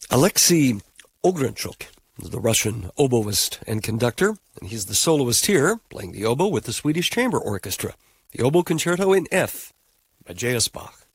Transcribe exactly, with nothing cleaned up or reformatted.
Alexei Ogrenchuk is the Russian oboist and conductor, and he's the soloist here, playing the oboe with the Swedish Chamber Orchestra. The Oboe Concerto in F by J S. Bach.